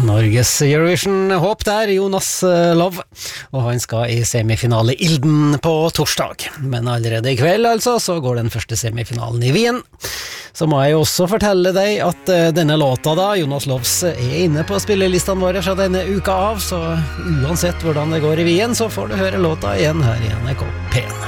Norges Eurovision-håp der, Jonas Love, og han skal i semifinale Ilden på torsdag. Men allerede i kveld altså, så går den første semifinalen i Wien. Så må jeg også fortelle deg at denne låta da, Jonas Loves, er inne på spillelistene våre fra denne uka av, så uansett hvordan det går i Wien, så får du høre låta igjen her i NRK P1.